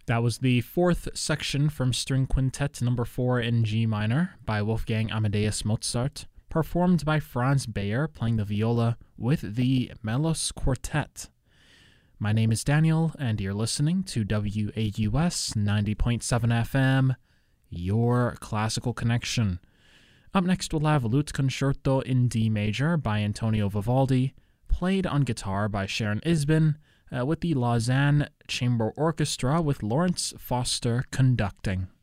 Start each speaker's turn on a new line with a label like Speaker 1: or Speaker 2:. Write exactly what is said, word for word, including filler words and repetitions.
Speaker 1: That was the fourth section from String Quintet number four in G minor by Wolfgang Amadeus Mozart, performed by Franz Bayer playing the viola with the Melos Quartet. My name is Daniel, and you're listening to W A U S ninety point seven F M, your classical connection. Up next, we'll have Lute Concerto in D major by Antonio Vivaldi, played on guitar by Sharon Isbin, uh, with the Lausanne Chamber Orchestra with Lawrence Foster conducting.